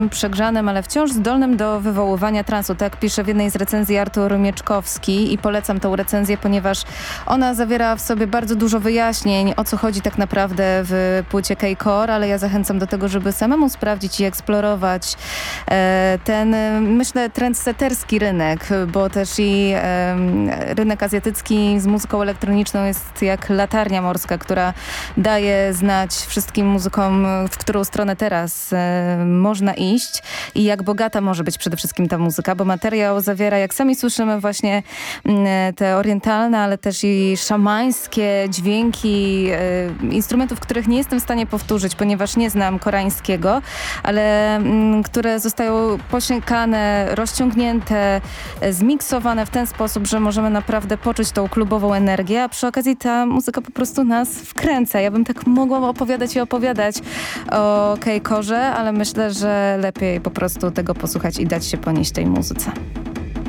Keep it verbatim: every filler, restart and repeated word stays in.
przegrzanym, ale wciąż zdolnym do wywoływania transu. Tak pisze w jednej z recenzji Artur Mieczkowski i polecam tą recenzję, ponieważ ona zawiera w sobie bardzo dużo wyjaśnień, o co chodzi tak naprawdę w płycie K-Core, ale ja zachęcam do tego, żeby samemu sprawdzić i eksplorować e, ten, myślę, trendsetterski rynek, bo też i e, rynek azjatycki z muzyką elektroniczną jest jak latarnia morska, która daje znać wszystkim muzykom, w którą stronę teraz e, można iść. I jak bogata może być przede wszystkim ta muzyka, bo materiał zawiera, jak sami słyszymy, właśnie te orientalne, ale też i szamańskie dźwięki e, instrumentów, których nie jestem w stanie powtórzyć, ponieważ nie znam koreańskiego, ale m, które zostają posiękane, rozciągnięte, e, zmiksowane w ten sposób, że możemy naprawdę poczuć tą klubową energię, a przy okazji ta muzyka po prostu nas wkręca. Ja bym tak mogła opowiadać i opowiadać o K-Corze, ale myślę, że lepiej po prostu tego posłuchać i dać się ponieść tej muzyce.